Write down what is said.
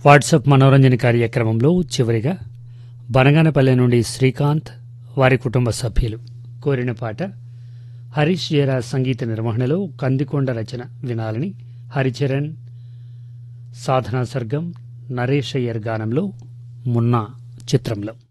WhatsApp మనోరంజన కార్యక్రమంలో చివరిగా బనగానపల్లె నుండి శ్రీకాంత్ వారి కుటుంబ సభ్యులు కోరిన పాట హరీష్ జయరా సంగీత నిర్వహణలో కందికొండ రచన వినాలని హరిచరణ్ సాధనా సర్గం నరేష్ అయ్యర్ గానంలో మున్నా చిత్రంలో.